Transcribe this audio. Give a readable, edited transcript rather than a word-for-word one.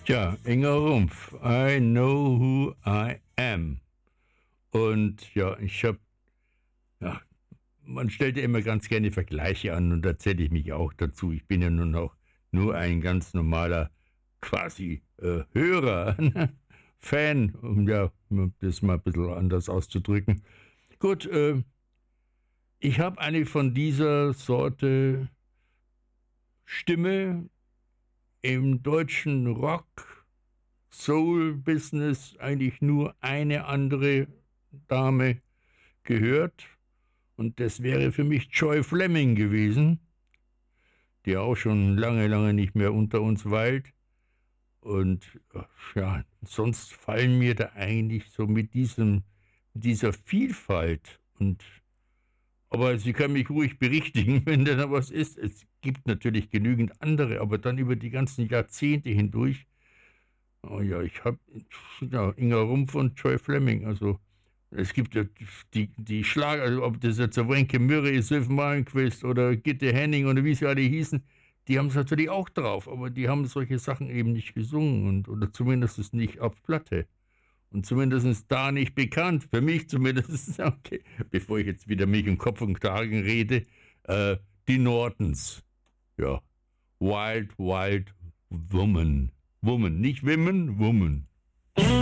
Tja, Inga Rumpf, I know who I am. Und ja, ja, man stellt ja immer ganz gerne Vergleiche an und da zähle ich mich auch dazu. Ich bin ja nun auch nur ein ganz normaler quasi Hörer, Fan, um ja das mal ein bisschen anders auszudrücken. Gut, ich habe eine von dieser Sorte Stimme im deutschen Rock, Soul-Business eigentlich nur eine andere Dame gehört. Und das wäre für mich Joy Fleming gewesen, die auch schon lange, lange nicht mehr unter uns weilt. Und ja, sonst fallen mir da eigentlich so mit dieser Vielfalt aber Sie können mich ruhig berichtigen, wenn da was ist. Es gibt natürlich genügend andere, aber dann über die ganzen Jahrzehnte hindurch. Oh ja, ich habe ja, Inga Rumpf und Joy Fleming. Also es gibt ja die Schlager, also ob das jetzt Wenke Mürre ist, Sylv Malmquist oder Gitte Henning oder wie sie alle hießen, die haben es natürlich auch drauf, aber die haben solche Sachen eben nicht gesungen oder zumindest nicht auf Platte. Und zumindest da nicht bekannt, für mich zumindest, okay, bevor ich jetzt wieder mich im Kopf und Kragen rede, die Nortons. Ja, Wild, Wild Woman. Woman, nicht Women, Woman.